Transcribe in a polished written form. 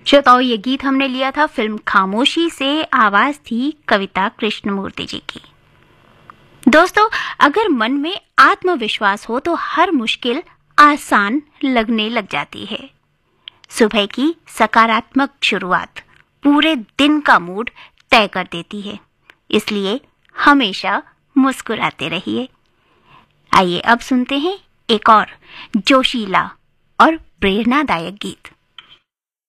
श्रोताओं, ये गीत हमने लिया था फिल्म खामोशी से, आवाज थी कविता कृष्णमूर्ति जी की। दोस्तों, अगर मन में आत्मविश्वास हो तो हर मुश्किल आसान लगने लग जाती है। सुबह की सकारात्मक शुरुआत पूरे दिन का मूड तय कर देती है, इसलिए हमेशा मुस्कुराते रहिए। आइए अब सुनते हैं एक और जोशीला और प्रेरणादायक गीत।